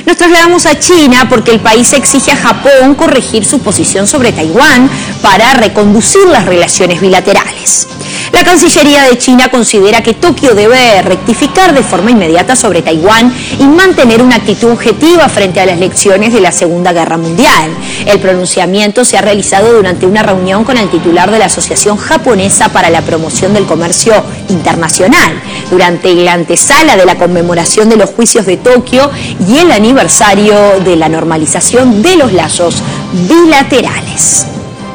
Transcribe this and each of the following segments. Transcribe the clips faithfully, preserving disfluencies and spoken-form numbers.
Nos trasladamos a China porque el país exige a Japón corregir su posición sobre Taiwán para reconducir las relaciones bilaterales. La Cancillería de China considera que Tokio debe rectificar de forma inmediata sobre Taiwán y mantener una actitud objetiva frente a las lecciones de la Segunda Guerra Mundial. El pronunciamiento se ha realizado durante una reunión con el titular de la Asociación Japonesa para la Promoción del Comercio Internacional, durante la antesala de la conmemoración de los juicios de Tokio y el aniversario de la normalización de los lazos bilaterales.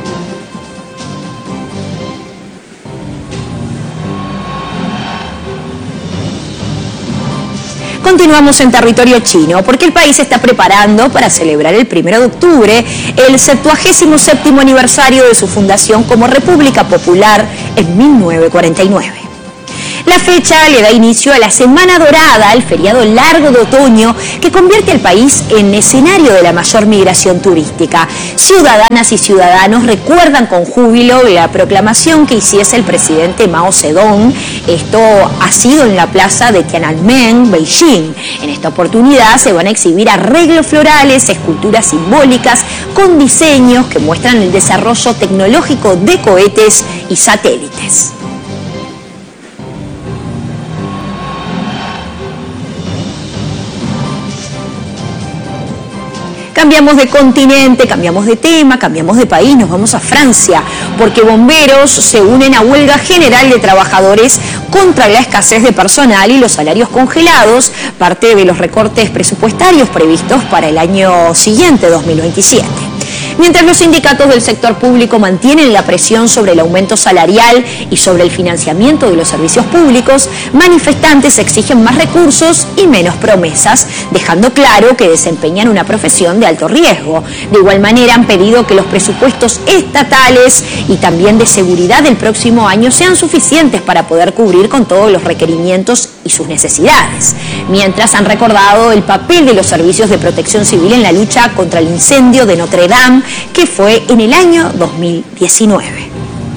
Continuamos en territorio chino porque el país se está preparando para celebrar el primero de octubre el septuagésimo séptimo aniversario de su fundación como República Popular en mil novecientos cuarenta y nueve. La fecha le da inicio a la Semana Dorada, el feriado largo de otoño que convierte al país en escenario de la mayor migración turística. Ciudadanas y ciudadanos recuerdan con júbilo la proclamación que hiciese el presidente Mao Zedong. Esto ha sido en la plaza de Tiananmen, Beijing. En esta oportunidad se van a exhibir arreglos florales, esculturas simbólicas con diseños que muestran el desarrollo tecnológico de cohetes y satélites. Cambiamos de continente, cambiamos de tema, cambiamos de país, nos vamos a Francia, porque bomberos se unen a huelga general de trabajadores contra la escasez de personal y los salarios congelados, parte de los recortes presupuestarios previstos para el año siguiente, dos mil veintisiete. Mientras los sindicatos del sector público mantienen la presión sobre el aumento salarial y sobre el financiamiento de los servicios públicos, manifestantes exigen más recursos y menos promesas, dejando claro que desempeñan una profesión de alto riesgo. De igual manera han pedido que los presupuestos estatales y también de seguridad del próximo año sean suficientes para poder cubrir con todos los requerimientos y sus necesidades. Mientras han recordado el papel de los servicios de protección civil en la lucha contra el incendio de Notre Dame, que fue en el año dos mil diecinueve.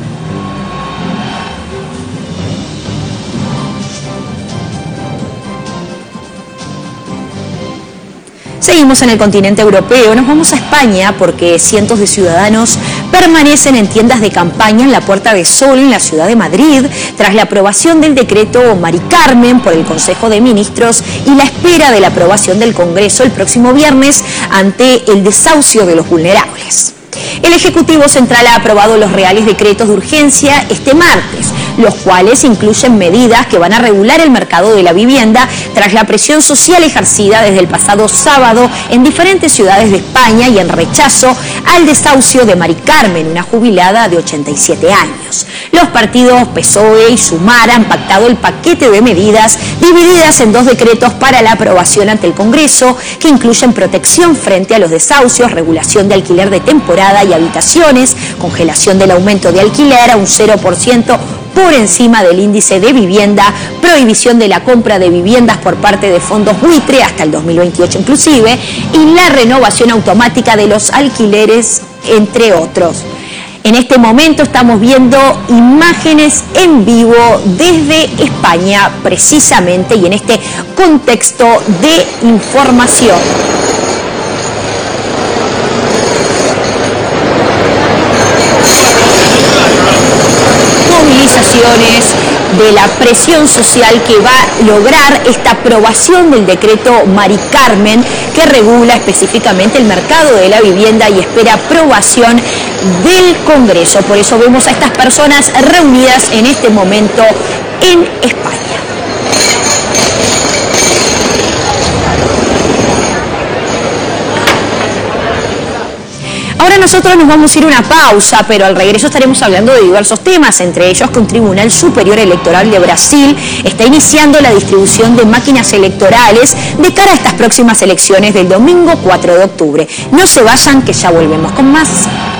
Seguimos en el continente europeo, nos vamos a España porque cientos de ciudadanos permanecen en tiendas de campaña en la Puerta de Sol en la ciudad de Madrid tras la aprobación del decreto Mari Carmen por el Consejo de Ministros y la espera de la aprobación del Congreso el próximo viernes ante el desahucio de los vulnerables. El Ejecutivo Central ha aprobado los reales decretos de urgencia este martes, los cuales incluyen medidas que van a regular el mercado de la vivienda tras la presión social ejercida desde el pasado sábado en diferentes ciudades de España y en rechazo al desahucio de Mari Carmen, una jubilada de ochenta y siete años. Los partidos P S O E y Sumar han pactado el paquete de medidas divididas en dos decretos para la aprobación ante el Congreso, que incluyen protección frente a los desahucios, regulación de alquiler de temporada y habitaciones, congelación del aumento de alquiler a un cero por ciento por encima del índice de vivienda, prohibición de la compra de viviendas por parte de fondos buitre hasta el dos mil veintiocho inclusive, y la renovación automática de los alquileres, entre otros. En este momento estamos viendo imágenes en vivo desde España, precisamente, y en este contexto de información. Movilizaciones de la presión social que va a lograr esta aprobación del decreto Mari Carmen, que regula específicamente el mercado de la vivienda y espera aprobación del Congreso. Por eso vemos a estas personas reunidas en este momento en España. Ahora nosotros nos vamos a ir a una pausa, pero al regreso estaremos hablando de diversos temas, entre ellos que un Tribunal Superior Electoral de Brasil está iniciando la distribución de máquinas electorales de cara a estas próximas elecciones del domingo cuatro de octubre. No se vayan, que ya volvemos con más.